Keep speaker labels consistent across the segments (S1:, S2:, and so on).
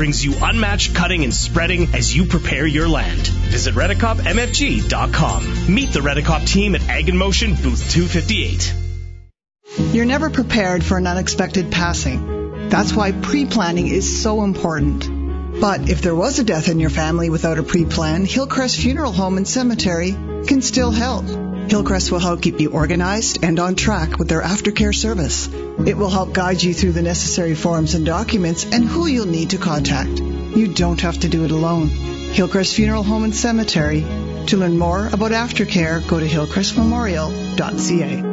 S1: brings you unmatched cutting and spreading as you prepare your land. Visit RedEcopMFG.com. Meet the RedEcop team at Ag in Motion, booth 258.
S2: You're never prepared for an unexpected passing. That's why pre-planning is so important. But if there was a death in your family without a pre-plan, Hillcrest Funeral Home and Cemetery can still help. Hillcrest will help keep you organized and on track with their aftercare service. It will help guide you through the necessary forms and documents and who you'll need to contact. You don't have to do it alone. Hillcrest Funeral Home and Cemetery. To learn more about aftercare, go to hillcrestmemorial.ca.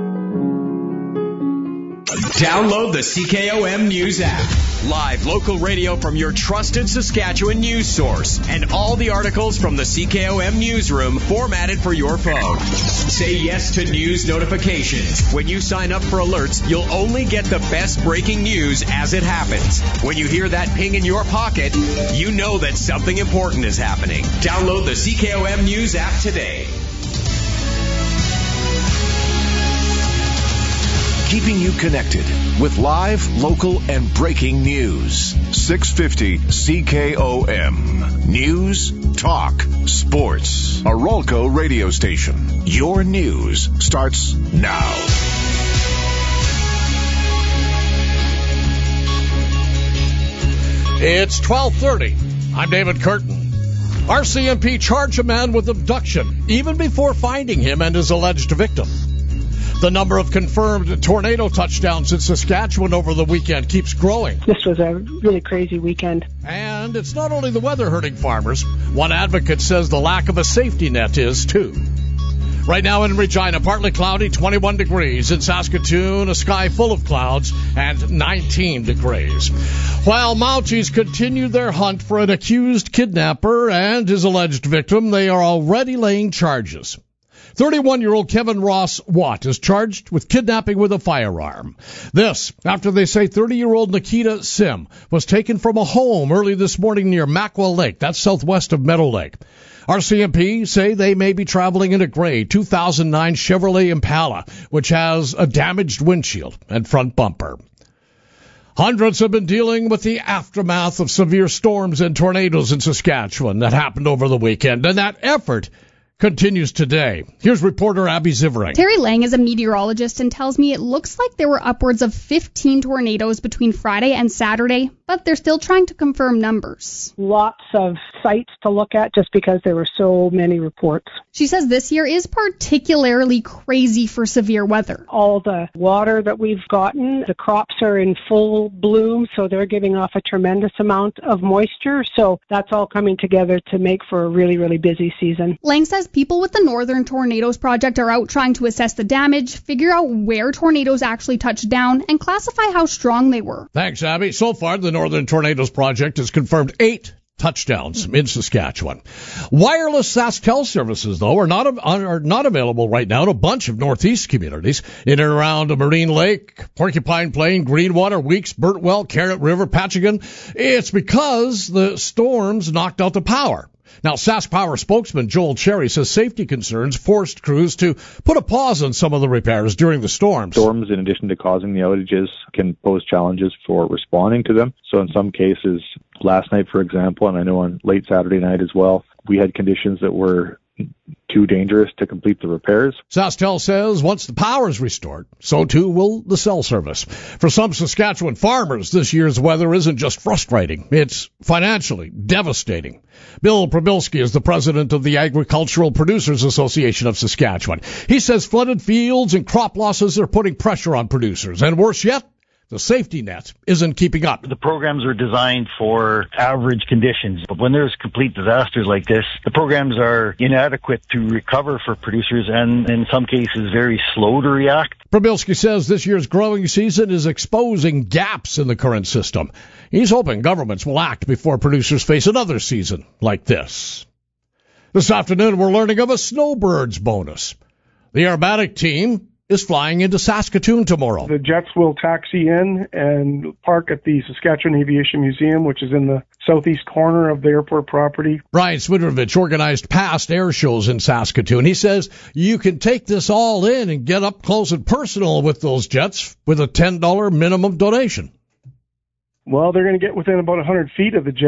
S3: Download the CKOM News app. Live local radio from your trusted Saskatchewan news source. And all the articles from the CKOM newsroom formatted for your phone. Say yes to news notifications. When you sign up for alerts, you'll only get the best breaking news as it happens. When you hear that ping in your pocket, you know that something important is happening. Download the CKOM News app today.
S4: Keeping you connected with live, local, and breaking news. 650 CKOM. News, talk, sports. A Rolco radio station. Your news starts now.
S5: It's 12:30. I'm David Curtin. RCMP charged a man with abduction even before finding him and his alleged victim. The number of confirmed tornado touchdowns in Saskatchewan over the weekend keeps growing.
S6: This was a really crazy weekend.
S5: And it's not only the weather hurting farmers. One advocate says the lack of a safety net is, too. Right now in Regina, partly cloudy, 21 degrees. In Saskatoon, a sky full of clouds and 19 degrees. While Mounties continue their hunt for an accused kidnapper and his alleged victim, they are already laying charges. 31-year-old Kevin Ross Watt is charged with kidnapping with a firearm. This after they say 30-year-old Nikita Sim was taken from a home early this morning near Macwa Lake. That's southwest of Meadow Lake. RCMP say they may be traveling in a gray 2009 Chevrolet Impala, which has a damaged windshield and front bumper. Hundreds have been dealing with the aftermath of severe storms and tornadoes in Saskatchewan that happened over the weekend, and that effort continues today. Here's reporter Abby Zivering.
S7: Terry Lang is a meteorologist and tells me it looks like there were upwards of 15 tornadoes between Friday and Saturday, but they're still trying to confirm numbers.
S6: Lots of sites to look at just because there were so many reports.
S7: She says this year is particularly crazy for severe weather.
S6: All the water that we've gotten, the crops are in full bloom, so they're giving off a tremendous amount of moisture. So that's all coming together to make for a really, really busy season.
S7: Lang says people with the Northern Tornadoes Project are out trying to assess the damage, figure out where tornadoes actually touched down, and classify how strong they were.
S5: Thanks, Abby. So far, the Northern Tornadoes Project has confirmed 8 touchdowns in Saskatchewan. Wireless SaskTel services, though, are not available right now in a bunch of northeast communities in and around Marine Lake, Porcupine Plain, Greenwater, Weeks, Burtwell, Carrot River, Patchigan. It's because the storms knocked out the power. Now, SaskPower spokesman Joel Cherry says safety concerns forced crews to put a pause on some of the repairs during the storms.
S8: Storms, in addition to causing the outages, can pose challenges for responding to them. So in some cases, last night, for example, and I know on late Saturday night as well, we had conditions that were too dangerous to complete the repairs.
S5: SaskTel says once the power is restored, so too will the cell service. For some Saskatchewan farmers, this year's weather isn't just frustrating, it's financially devastating. Bill Probilski is the president of the Agricultural Producers Association of Saskatchewan. He says flooded fields and crop losses are putting pressure on producers, and worse yet, the safety net isn't keeping up.
S9: The programs are designed for average conditions, but when there's complete disasters like this, the programs are inadequate to recover for producers and in some cases very slow to react.
S5: Probilski says this year's growing season is exposing gaps in the current system. He's hoping governments will act before producers face another season like this. This afternoon, we're learning of a snowbirds bonus. The aerobatic team is flying into Saskatoon tomorrow.
S10: The jets will taxi in and park at the Saskatchewan Aviation Museum, which is in the southeast corner of the airport property.
S5: Brian Swidrovich organized past air shows in Saskatoon. He says you can take this all in and get up close and personal with those jets with a $10 minimum donation.
S10: Well, they're going to get within about 100 feet of the jet.